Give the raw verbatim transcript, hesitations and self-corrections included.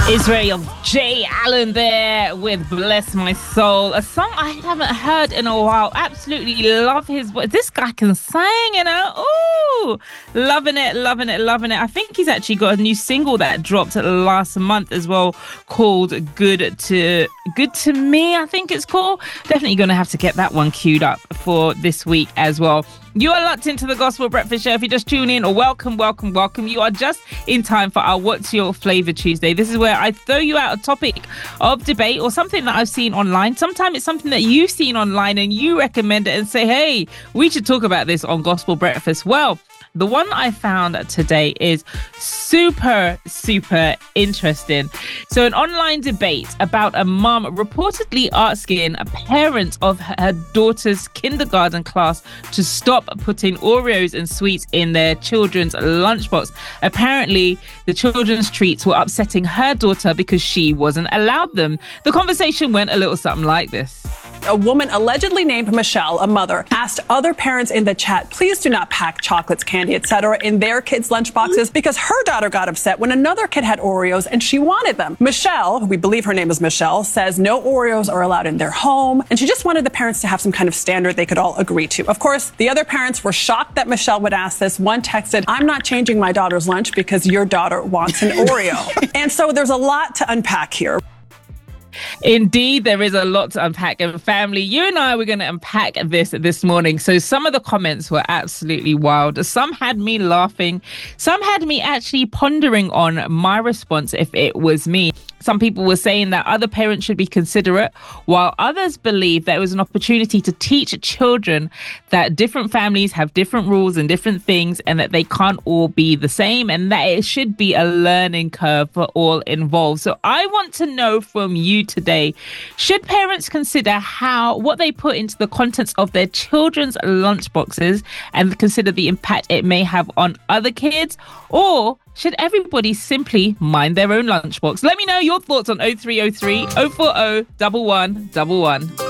Israel J. Allen there with Bless My Soul, a song I haven't heard in a while. Absolutely love his voice. This guy can sing, you know. Ooh, loving it, loving it, loving it. I think he's actually got a new single that dropped last month as well called Good to Good to Me, I think it's called. Definitely going to have to get that one queued up for this week as well. You are locked into the Gospel Breakfast Show. If you just tune in, or welcome, welcome, welcome. You are just in time for our What's Your Flavor Tuesday. This is where I throw you out a topic of debate or something that I've seen online. Sometimes it's something that you've seen online and you recommend it and say, hey, we should talk about this on Gospel Breakfast. Well, the one I found today is super, super interesting. So an online debate about a mum reportedly asking a parent of her daughter's kindergarten class to stop putting Oreos and sweets in their children's lunchbox. Apparently, the children's treats were upsetting her daughter because she wasn't allowed them. The conversation went a little something like this. A woman allegedly named Michelle, a mother, asked other parents in the chat, please do not pack chocolates, candy, et cetera in their kids' lunchboxes because her daughter got upset when another kid had Oreos and she wanted them. Michelle, who we believe her name is Michelle, says no Oreos are allowed in their home, and she just wanted the parents to have some kind of standard they could all agree to. Of course, the other parents were shocked that Michelle would ask this. One texted, I'm not changing my daughter's lunch because your daughter wants an Oreo. And so there's a lot to unpack here. Indeed, there is a lot to unpack. And family, you and I were going to unpack this this morning. So some of the comments were absolutely wild. Some had me laughing. Some had me actually pondering on my response if it was me. Some people were saying that other parents should be considerate, while others believe that it was an opportunity to teach children that different families have different rules and different things, and that they can't all be the same, and that it should be a learning curve for all involved. So I want to know from you today, should parents consider how what they put into the contents of their children's lunchboxes and consider the impact it may have on other kids, or should everybody simply mind their own lunchbox? Let me know your thoughts on oh three oh three, oh four oh, one one one one.